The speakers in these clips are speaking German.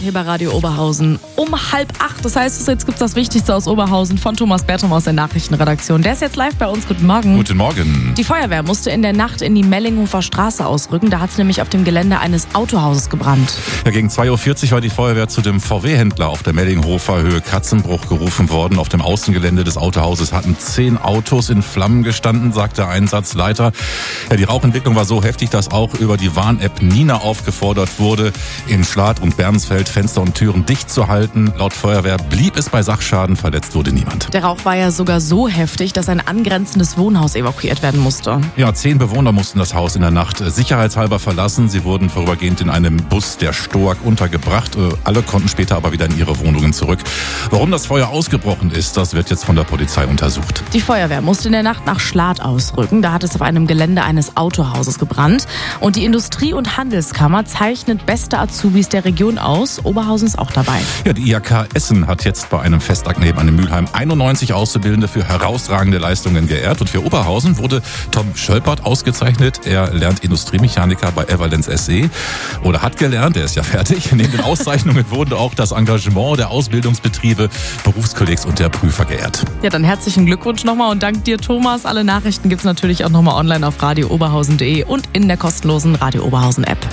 Hier bei Radio Oberhausen um 7:30. Das heißt, jetzt gibt's das Wichtigste aus Oberhausen von Thomas Bertram aus der Nachrichtenredaktion. Der ist jetzt live bei uns. Guten Morgen. Guten Morgen. Die Feuerwehr musste in der Nacht in die Mellinghofer Straße ausrücken. Da hat es nämlich auf dem Gelände eines Autohauses gebrannt. Ja, gegen 2:40 Uhr war die Feuerwehr zu dem VW-Händler auf der Mellinghofer Höhe Katzenbruch gerufen worden. Auf dem Außengelände des Autohauses hatten 10 Autos in Flammen gestanden, sagt der Einsatzleiter. Ja, die Rauchentwicklung war so heftig, dass auch über die Warn-App Nina aufgefordert wurde, in Schlad und Bernsfeld Fenster und Türen dicht zu halten. Laut Feuerwehr blieb es bei Sachschaden, verletzt wurde niemand. Der Rauch war ja sogar so heftig, dass ein angrenzendes Wohnhaus evakuiert werden musste. Ja, 10 Bewohner mussten das Haus in der Nacht sicherheitshalber verlassen. Sie wurden vorübergehend in einem Bus der STOAG untergebracht. Alle konnten später aber wieder in ihre Wohnungen zurück. Warum das Feuer ausgebrochen ist, das wird jetzt von der Polizei untersucht. Die Feuerwehr musste in der Nacht nach Schlad ausrücken. Da hat es auf einem Gelände eines Autohauses gebrannt. Und die Industrie- und Handelskammer zeichnet beste Azubis der Region aus. Oberhausen ist auch dabei. Ja, die IHK Essen hat jetzt bei einem Festakt neben einem Mülheim 91 Auszubildende für herausragende Leistungen geehrt. Und für Oberhausen wurde Tom Schölpert ausgezeichnet. Er lernt Industriemechaniker bei Everlenz SE oder hat gelernt, er ist ja fertig. Neben den Auszeichnungen wurde auch das Engagement der Ausbildungsbetriebe, Berufskollegs und der Prüfer geehrt. Ja, dann herzlichen Glückwunsch nochmal und dank dir, Thomas. Alle Nachrichten gibt's natürlich auch nochmal online auf radiooberhausen.de und in der kostenlosen Radio Oberhausen App.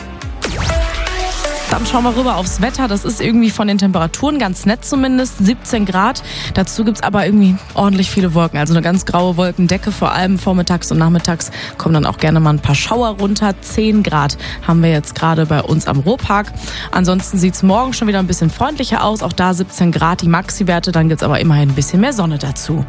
Dann schauen wir rüber aufs Wetter. Das ist irgendwie von den Temperaturen ganz nett zumindest. 17 Grad. Dazu gibt's aber irgendwie ordentlich viele Wolken. Also eine ganz graue Wolkendecke. Vor allem vormittags und nachmittags kommen dann auch gerne mal ein paar Schauer runter. 10 Grad haben wir jetzt gerade bei uns am Ruhrpark. Ansonsten sieht's morgen schon wieder ein bisschen freundlicher aus. Auch da 17 Grad die Maxi-Werte. Dann gibt's aber immerhin ein bisschen mehr Sonne dazu.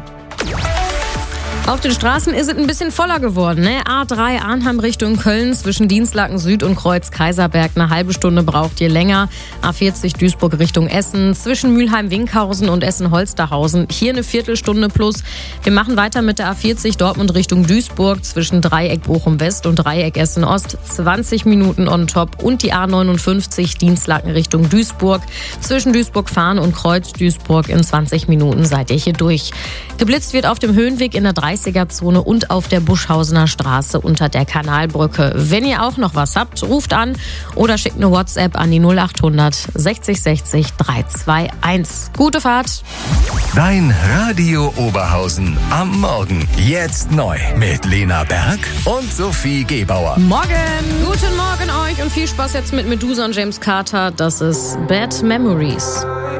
Auf den Straßen ist es ein bisschen voller geworden. Ne? A3 Arnhem Richtung Köln zwischen Dienstlaken Süd und Kreuz Kaiserberg. Eine halbe Stunde braucht ihr länger. A40 Duisburg Richtung Essen zwischen Mülheim-Winkhausen und Essen-Holsterhausen. Hier eine Viertelstunde plus. Wir machen weiter mit der A40 Dortmund Richtung Duisburg zwischen Dreieck Bochum West und Dreieck Essen Ost. 20 Minuten on top. Und die A59 Dienstlaken Richtung Duisburg zwischen Duisburg-Fahn und Kreuz Duisburg. In 20 Minuten seid ihr hier durch. Geblitzt wird auf dem Höhenweg in der 30er-Zone und auf der Buschhausener Straße unter der Kanalbrücke. Wenn ihr auch noch was habt, ruft an oder schickt eine WhatsApp an die 0800 60 60 321. Gute Fahrt! Dein Radio Oberhausen am Morgen. Jetzt neu mit Lena Berg und Sophie Gebauer. Morgen! Guten Morgen euch und viel Spaß jetzt mit Medusa und James Carter. Das ist Bad Memories.